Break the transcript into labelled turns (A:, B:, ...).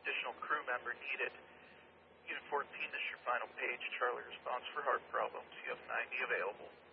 A: additional crew member needed. Unit 14, this is your final page. Charlie response for heart problems. You have 90 available.